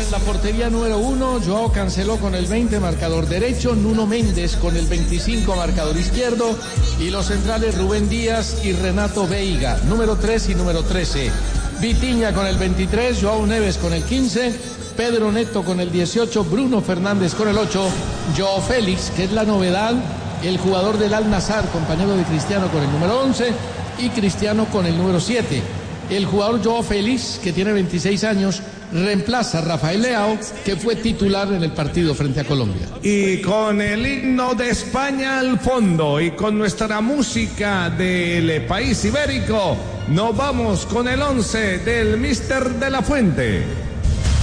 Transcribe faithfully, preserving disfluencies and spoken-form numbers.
en la portería número uno, Joao Cancelo con el veinte, marcador derecho, Nuno Méndez con el veinticinco, marcador izquierdo, y los centrales Rubén Díaz y Renato Veiga, número tres y número trece. Vitinha con el veintitrés, Joao Neves con el quince, Pedro Neto con el dieciocho, Bruno Fernández con el ocho, Joao Félix, que es la novedad, el jugador del Al-Nassr, compañero de Cristiano, con el número once, y Cristiano con el número siete. El jugador Joao Félix, que tiene veintiséis años, reemplaza a Rafael Leao, que fue titular en el partido frente a Colombia. Y con el himno de España al fondo y con nuestra música del país ibérico, nos vamos con el once del Míster de la Fuente.